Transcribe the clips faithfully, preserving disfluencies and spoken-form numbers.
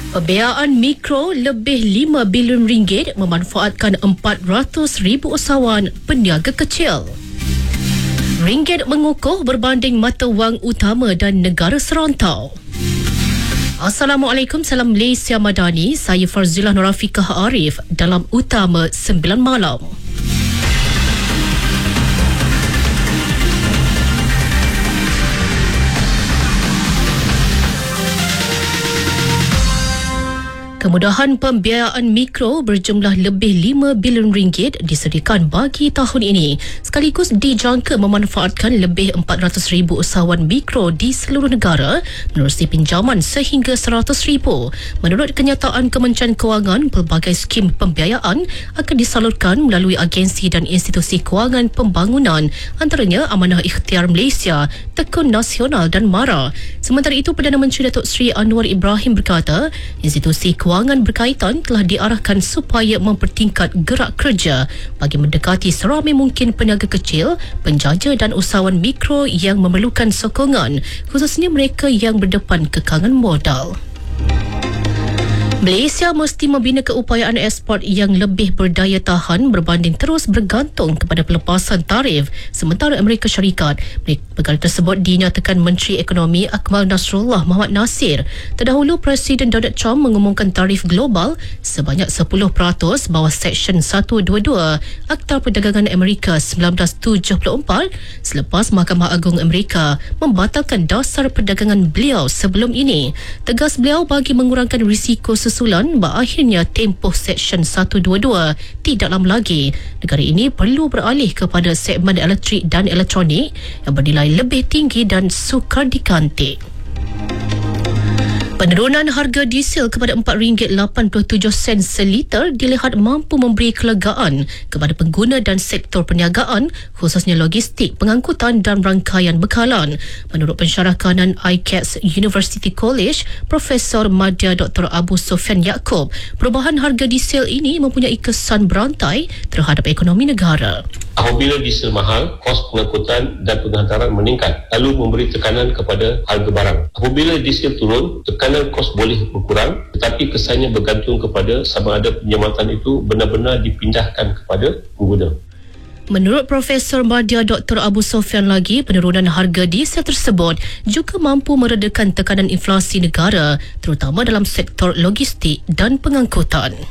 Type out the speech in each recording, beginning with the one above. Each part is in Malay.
Pembiayaan mikro lebih lima bilion ringgit memanfaatkan empat ratus ribu usahawan peniaga kecil. Ringgit mengukuh berbanding mata wang utama dan negara serantau. Assalamualaikum, salam Malaysia Madani. Saya Farzilah Nurafikah Arif dalam Utama sembilan Malam. Kemudahan pembiayaan mikro berjumlah lebih lima bilion ringgit disediakan bagi tahun ini, sekaligus dijangka memanfaatkan lebih empat ratus ribu usahawan mikro di seluruh negara menerusi pinjaman sehingga seratus ribu. Menurut kenyataan Kementerian Kewangan, pelbagai skim pembiayaan akan disalurkan melalui agensi dan institusi kewangan pembangunan, antaranya Amanah Ikhtiar Malaysia, Tekun Nasional dan MARA. Sementara itu, Perdana Menteri Datuk Seri Anwar Ibrahim berkata, institusi kewangan berkaitan telah diarahkan supaya mempertingkat gerak kerja bagi mendekati seramai mungkin peniaga kecil, penjaja dan usahawan mikro yang memerlukan sokongan, khususnya mereka yang berdepan kekangan modal. Malaysia mesti membina keupayaan ekspor yang lebih berdaya tahan berbanding terus bergantung kepada pelepasan tarif sementara Amerika Syarikat. Perkara tersebut dinyatakan Menteri Ekonomi Akmal Nasrullah Mohamad Nasir. Terdahulu, Presiden Donald Trump mengumumkan tarif global sebanyak sepuluh peratus bawah Seksyen seratus dua puluh dua Akta Perdagangan Amerika seribu sembilan ratus tujuh puluh empat selepas Mahkamah Agung Amerika membatalkan dasar perdagangan beliau sebelum ini. Tegas beliau, bagi mengurangkan risiko susulan berakhirnya tempoh Seksyen seratus dua puluh dua tidak lama lagi, negara ini perlu beralih kepada segmen elektrik dan elektronik yang bernilai lebih tinggi dan sukar dikantik. Penurunan harga diesel kepada empat ringgit lapan puluh tujuh sen seliter dilihat mampu memberi kelegaan kepada pengguna dan sektor perniagaan, khususnya logistik, pengangkutan dan rangkaian bekalan. Menurut pensyarah kanan I C A S University College, Profesor Madya Doktor Abu Sofyan Yaakob, perubahan harga diesel ini mempunyai kesan berantai terhadap ekonomi negara. Apabila diesel mahal, kos pengangkutan dan penghantaran meningkat, lalu memberi tekanan kepada harga barang. Apabila diesel turun, tekanan kos boleh berkurang, tetapi kesannya bergantung kepada sama ada penjamatan itu benar-benar dipindahkan kepada pengguna. Menurut Profesor Madya Doktor Abu Sofyan lagi, penurunan harga diesel tersebut juga mampu meredakan tekanan inflasi negara, terutama dalam sektor logistik dan pengangkutan.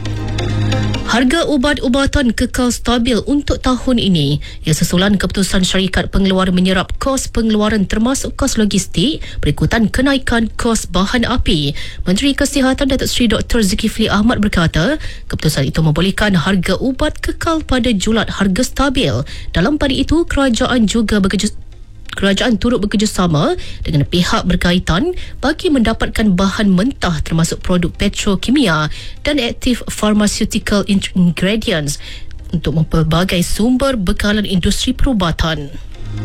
Harga ubat-ubatan kekal stabil untuk tahun ini. Ia susulan keputusan syarikat pengeluar menyerap kos pengeluaran termasuk kos logistik berikutan kenaikan kos bahan api. Menteri Kesihatan Datuk Seri Doktor Zulkifli Ahmad berkata, keputusan itu membolehkan harga ubat kekal pada julat harga stabil. Dalam pada itu, kerajaan juga bekerja Kerajaan turut bekerjasama dengan pihak berkaitan bagi mendapatkan bahan mentah termasuk produk petrokimia dan aktif pharmaceutical ingredients untuk mempelbagai sumber bekalan industri perubatan.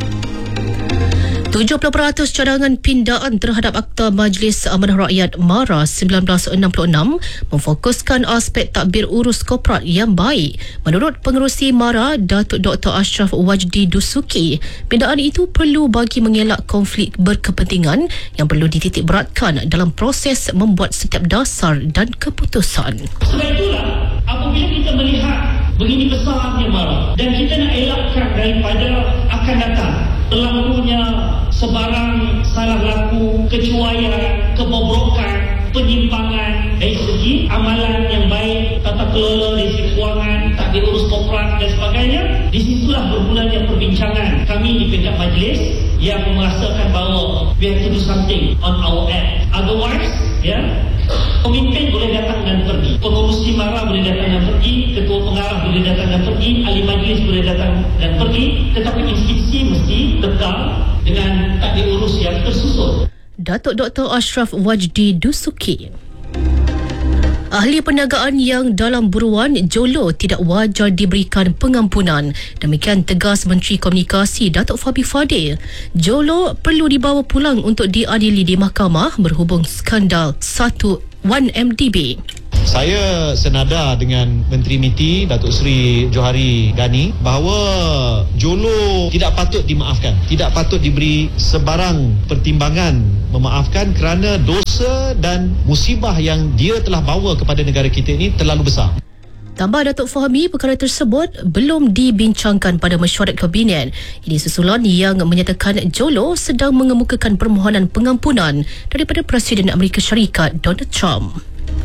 tujuh puluh peratus cadangan pindaan terhadap Akta Majlis Amanah Rakyat MARA seribu sembilan ratus enam puluh enam memfokuskan aspek tadbir urus korporat yang baik. Menurut pengerusi MARA, Datuk Doktor Ashraf Wajdi Dusuki, pindaan itu perlu bagi mengelak konflik berkepentingan yang perlu dititik beratkan dalam proses membuat setiap dasar dan keputusan. Sebab itulah, apabila kita melihat begini besarnya MARA dan kita nak elakkan daripada akan datang berlakunya sebarang salah laku, kecuaian, kebobrokan, penyimpangan dari segi amalan yang baik, tata kelola dari segi kewangan, takdir urus korporat dan sebagainya. Di situlah bermulanya perbincangan kami di peringkat majlis yang merasakan bahawa we have to do something on our end. Otherwise, ya, pemimpin boleh datang dan pergi, pengurusi MARA boleh datang dan pergi, ketua pengarah boleh datang dan pergi, ahli majlis boleh datang dan pergi, tetapi institusi mesti kekal dengan takdir urus yang tersusun. Datuk Doktor Ashraf Wajdi Dusuki. Ahli perniagaan yang dalam buruan Jolo tidak wajar diberikan pengampunan. Demikian tegas Menteri Komunikasi Datuk Fabi Fadil. Jolo perlu dibawa pulang untuk diadili di mahkamah berhubung skandal satu M D B. Saya senada dengan Menteri M I T I Datuk Seri Johari Gani bahawa Jolo tidak patut dimaafkan, tidak patut diberi sebarang pertimbangan memaafkan kerana dosa dan musibah yang dia telah bawa kepada negara kita ini terlalu besar. Tambah Datuk Fahmi, perkara tersebut belum dibincangkan pada mesyuarat kabinet. Ini susulan yang menyatakan Jolo sedang mengemukakan permohonan pengampunan daripada Presiden Amerika Syarikat Donald Trump.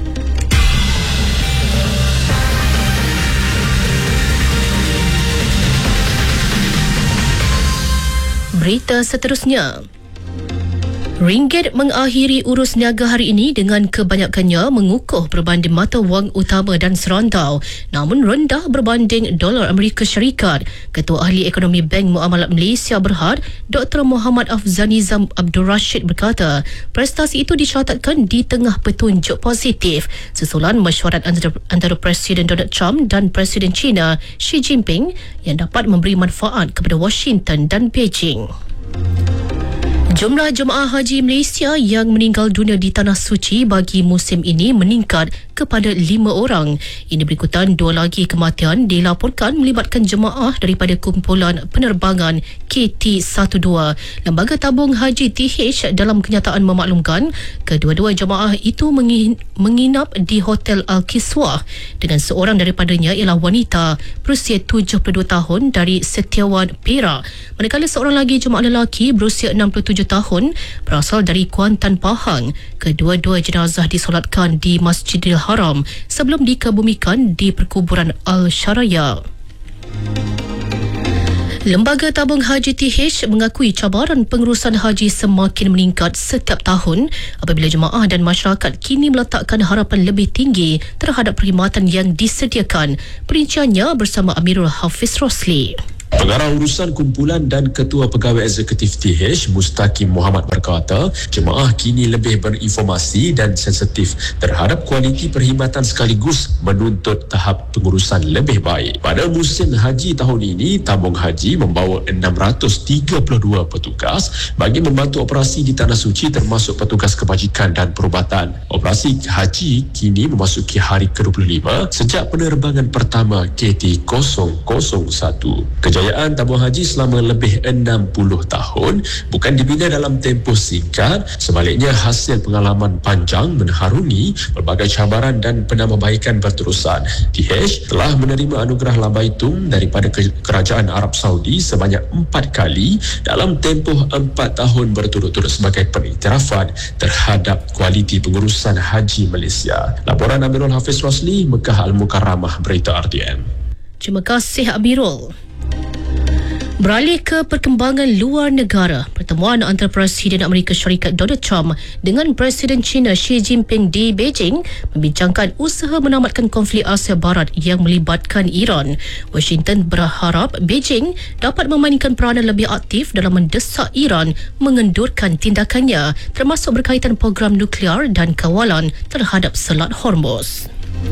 Berita seterusnya. Ringgit mengakhiri urus niaga hari ini dengan kebanyakannya mengukuh berbanding mata wang utama dan serantau, namun rendah berbanding dolar Amerika Syarikat. Ketua Ahli Ekonomi Bank Muamalat Malaysia Berhad, Doktor Muhammad Afzanizam Abdul Rashid berkata, prestasi itu dicatatkan di tengah petunjuk positif susulan mesyuarat antara, antara Presiden Donald Trump dan Presiden China Xi Jinping yang dapat memberi manfaat kepada Washington dan Beijing. Jumlah jemaah haji Malaysia yang meninggal dunia di Tanah Suci bagi musim ini meningkat kepada lima orang. Ini berikutan dua lagi kematian dilaporkan melibatkan jemaah daripada kumpulan penerbangan K T twelve. Lembaga Tabung Haji T H dalam kenyataan memaklumkan kedua-dua jemaah itu menginap di Hotel Al-Kiswah dengan seorang daripadanya ialah wanita berusia tujuh puluh dua tahun dari Setiawan, Perak. Manakala seorang lagi jemaah lelaki berusia enam puluh tujuh tahun berasal dari Kuantan, Pahang. Kedua-dua jenazah disolatkan di Masjidil Haram sebelum dikebumikan di perkuburan Al-Syaraya. Lembaga Tabung Haji T H mengakui cabaran pengurusan haji semakin meningkat setiap tahun apabila jemaah dan masyarakat kini meletakkan harapan lebih tinggi terhadap perkhidmatan yang disediakan. Perinciannya bersama Amirul Hafiz Rosli. Pengarah urusan kumpulan dan Ketua Pegawai Eksekutif T H, Mustaqim Muhammad berkata, jemaah kini lebih berinformasi dan sensitif terhadap kualiti perkhidmatan sekaligus menuntut tahap pengurusan lebih baik. Pada musim haji tahun ini, Tabung Haji membawa enam ratus tiga puluh dua petugas bagi membantu operasi di Tanah Suci termasuk petugas kebajikan dan perubatan. Operasi haji kini memasuki hari ke dua puluh lima sejak penerbangan pertama K T kosong kosong satu. Kejayaan Tabung Haji selama lebih enam puluh tahun bukan dibina dalam tempoh singkat, sebaliknya hasil pengalaman panjang mengarungi pelbagai cabaran dan penambahbaikan berterusan. T H telah menerima anugerah Labaitum daripada Kerajaan Arab Saudi sebanyak empat kali dalam tempoh empat tahun berturut-turut sebagai pengiktirafan terhadap kualiti pengurusan haji Malaysia. Laporan Amirul Hafiz Rosli, Mekah Al-Mukarramah, Berita R T M. Terima kasih Amirul. Beralih ke perkembangan luar negara, pertemuan antara Presiden Amerika Syarikat Donald Trump dengan Presiden China Xi Jinping di Beijing membincangkan usaha menamatkan konflik Asia Barat yang melibatkan Iran. Washington berharap Beijing dapat memainkan peranan lebih aktif dalam mendesak Iran mengendurkan tindakannya termasuk berkaitan program nuklear dan kawalan terhadap Selat Hormuz.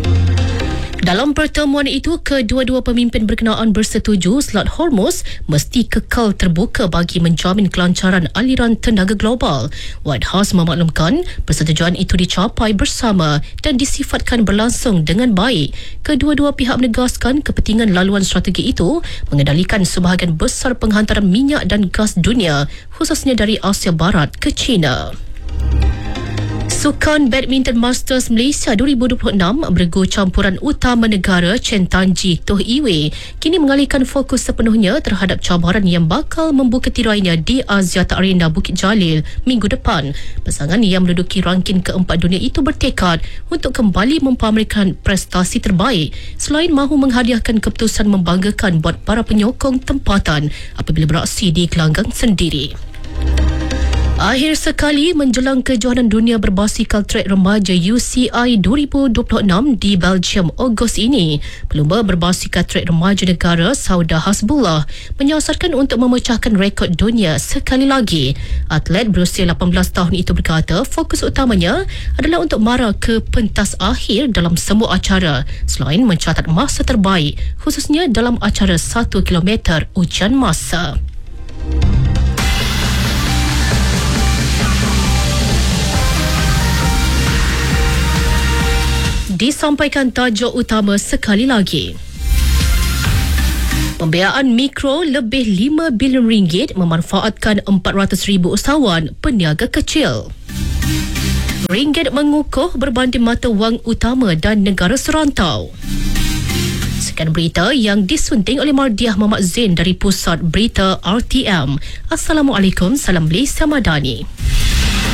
Dalam pertemuan itu, kedua-dua pemimpin berkenaan bersetuju Selat Hormuz mesti kekal terbuka bagi menjamin kelancaran aliran tenaga global. White House memaklumkan persetujuan itu dicapai bersama dan disifatkan berlangsung dengan baik. Kedua-dua pihak menegaskan kepentingan laluan strategi itu mengendalikan sebahagian besar penghantaran minyak dan gas dunia, khususnya dari Asia Barat ke China. Sukan Badminton Masters Malaysia dua ribu dua puluh enam bergu campuran utama negara Chen Tangji Toh Iwe kini mengalihkan fokus sepenuhnya terhadap cabaran yang bakal membuka tirainya di Axiata Arena Bukit Jalil minggu depan. Pasangan yang menduduki ranking keempat dunia itu bertekad untuk kembali mempamerkan prestasi terbaik selain mahu menghadiahkan keputusan membanggakan buat para penyokong tempatan apabila beraksi di gelanggang sendiri. Akhir sekali menjelang kejohanan dunia berbasikal trek remaja U C I dua ribu dua puluh enam di Belgium Ogos ini, pelumba berbasikal trek remaja negara Sauda Hasbullah menyasarkan untuk memecahkan rekod dunia sekali lagi. Atlet berusia lapan belas tahun itu berkata fokus utamanya adalah untuk mara ke pentas akhir dalam semua acara selain mencatat masa terbaik khususnya dalam acara satu kilometer ujian masa. Disampaikan tajuk utama sekali lagi. Pembiayaan mikro lebih lima bilion ringgit memanfaatkan empat ratus ribu usahawan peniaga kecil. Ringgit mengukuh berbanding mata wang utama dan negara serantau. Sekian berita yang disunting oleh Mardiah Muhammad Zain dari Pusat Berita R T M. Assalamualaikum, salam Malaysia Madani.